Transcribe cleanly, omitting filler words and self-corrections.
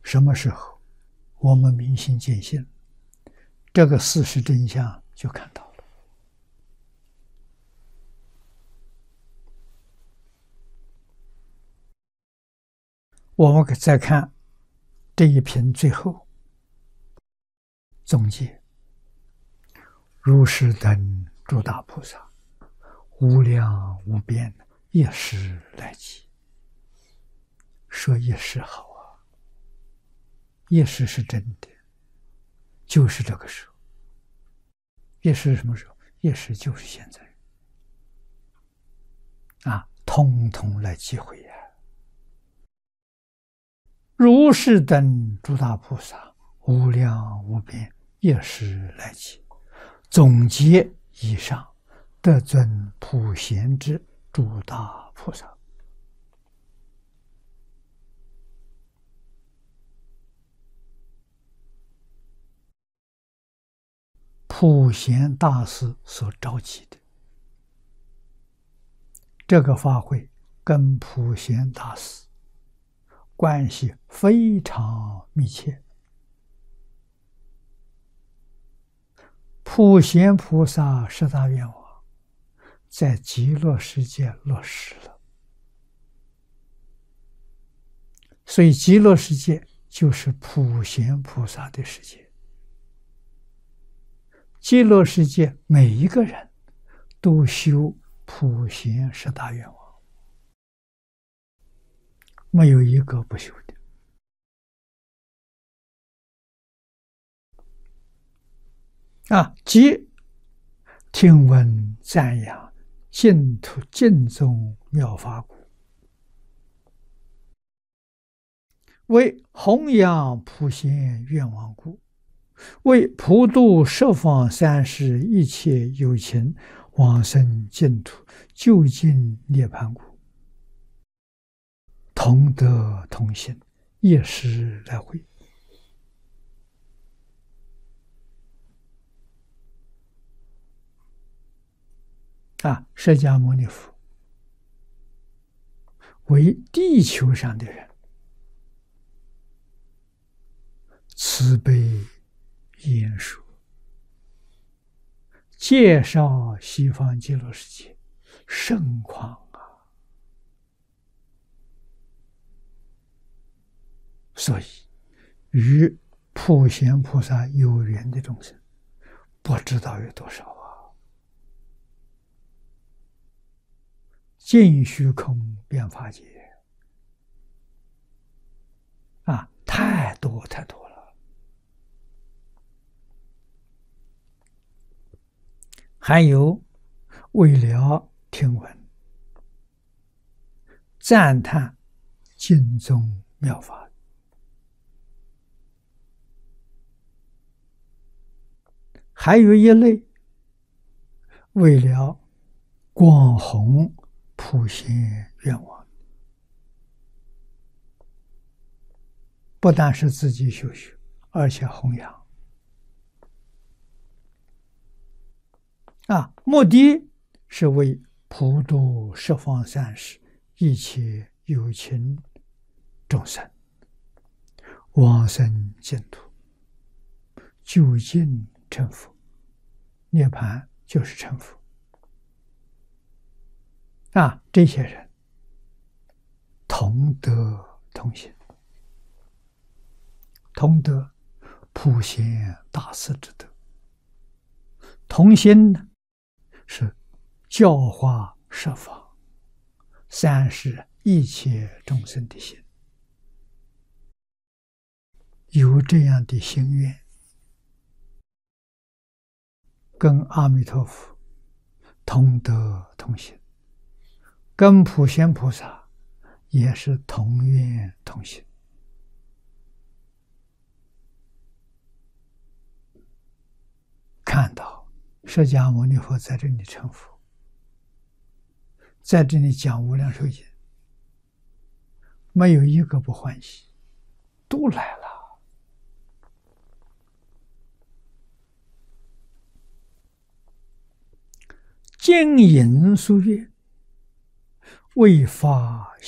什么时候我们明心见性，这个事实真相就看到了。我们再看这一品最后总结：如是等诸大菩萨，无量无边一时来集。说一时好啊，一时是真的，就是这个时候。一时是什么时候？一时就是现在啊，通通来集会呀！如是等诸大菩萨，无量无边一时来集。总结以上，得尊普贤之诸大菩萨。普贤大师所召集的这个法会，跟普贤大师关系非常密切。普贤菩萨十大愿望在极乐世界落实了，所以极乐世界就是普贤菩萨的世界。极乐世界每一个人都修普贤十大愿望，没有一个不修的。即听闻赞扬净土净宗妙法故，为弘扬普贤愿望故，为普度十方三世一切有情往生净土究竟涅槃故，同德同心，一时来回。释迦牟尼佛为地球上的人慈悲演说，介绍西方极乐世界盛况啊！所以与普贤菩萨有缘的众生不知道有多少啊！尽虚空遍法界太多太多了。还有为了听闻赞叹经宗妙法，还有一类为了广弘普贤愿望，不但是自己修学，而且弘扬目的是为普度十方三世一切有情众生往生净土，究竟成佛。涅槃就是成佛这些人同德同心，同德普贤大士之德，同心呢是教化十方三世一切众生的心。有这样的心愿，跟阿弥陀佛同德同心，跟普贤菩萨也是同愿同心。看到释迦牟尼佛在这里成佛，在这里讲无量寿经，没有一个不欢喜，都来了。金银书院为发